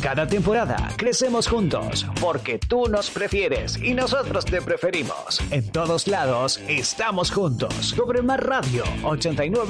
Cada temporada crecemos juntos porque tú nos prefieres y nosotros te preferimos. En todos lados estamos juntos. Sobre Más Radio 89.